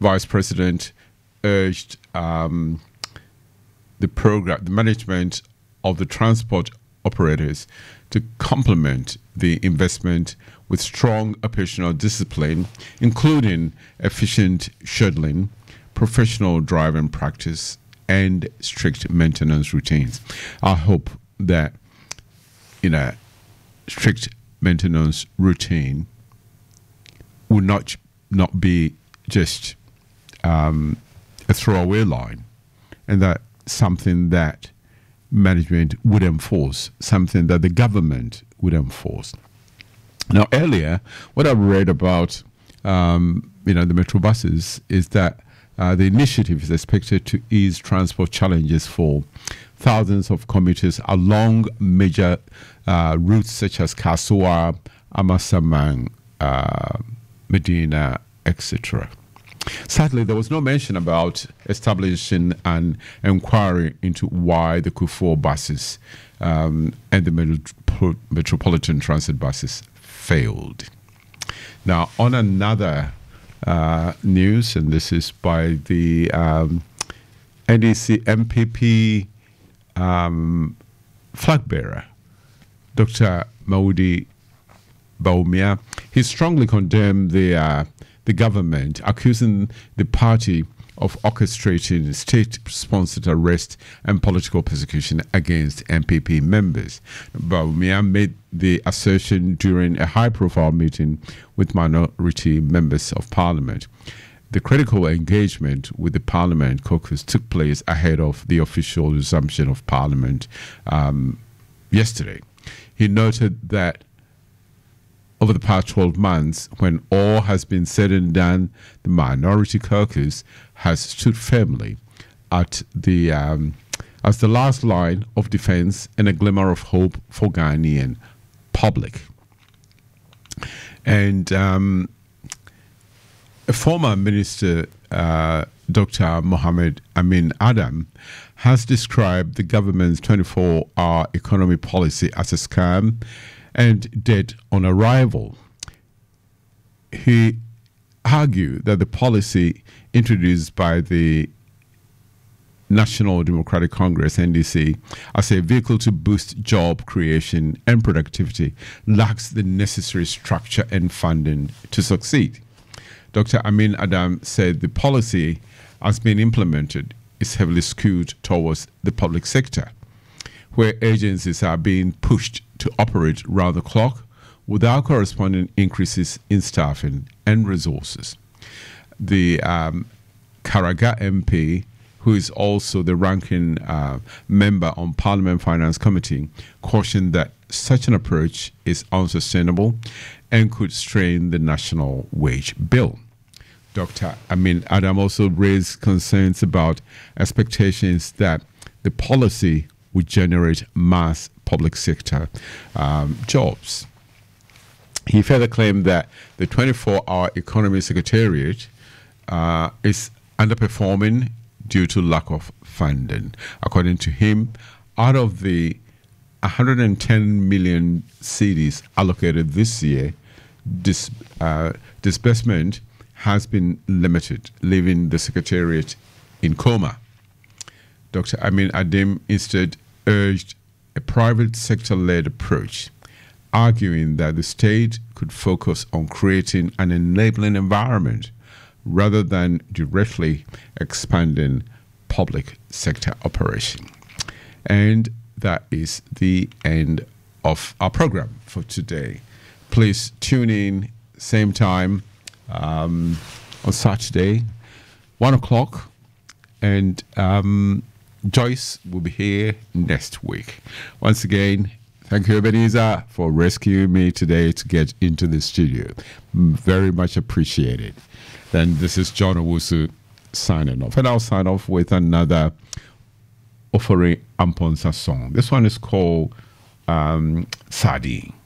Vice President urged the management of the transport operators to complement the investment with strong operational discipline, including efficient scheduling, professional driving practice, and strict maintenance routines. I hope that strict maintenance routine will not be just a throwaway line, and that something that management would enforce, something that the government would enforce. Now, earlier, what I read about the metro buses is that the initiative is expected to ease transport challenges for thousands of commuters along major routes such as Kasua, Amasaman, Medina, etc. Sadly, there was no mention about establishing an inquiry into why the Kufuor buses and the Metropolitan Transit buses failed. Now, on another news, and this is by the NDC MPP flag bearer, Dr. Maudi Bawumia, he strongly condemned the government, accusing the party of orchestrating state-sponsored arrest and political persecution against MPP members. Bawumia made the assertion during a high-profile meeting with minority members of parliament. The critical engagement with the parliament caucus took place ahead of the official resumption of parliament yesterday. He noted that over the past 12 months, when all has been said and done, the minority caucus has stood firmly at the as the last line of defense and a glimmer of hope for Ghanaian public. And a former minister, Dr. Mohammed Amin Adam, has described the government's 24-hour economy policy as a scam and dead on arrival. He argued that the policy introduced by the National Democratic Congress, NDC, as a vehicle to boost job creation and productivity lacks the necessary structure and funding to succeed. Dr. Amin Adam said the policy as being implemented is heavily skewed towards the public sector, where agencies are being pushed to operate round the clock without corresponding increases in staffing and resources. The Karaga MP, who is also the ranking member on Parliament Finance Committee, cautioned that such an approach is unsustainable and could strain the national wage bill. Dr. Amin Adam also raised concerns about expectations that the policy would generate mass public sector jobs. He further claimed that the 24-hour Economy Secretariat is underperforming due to lack of funding. According to him, out of the 110 million cedis allocated this year, disbursement has been limited, leaving the Secretariat in coma. Dr. Amin Adam instead urged a private sector-led approach, arguing that the state could focus on creating an enabling environment rather than directly expanding public sector operation. And that is the end of our program for today. Please tune in same time on Saturday, 1 o'clock, and Joyce will be here next week. Once again, thank you, Ebenezer, for rescuing me today to get into the studio. Very much appreciated. Then this is John Owusu signing off. And I'll sign off with another Ofori Amponsa song. This one is called Sadi.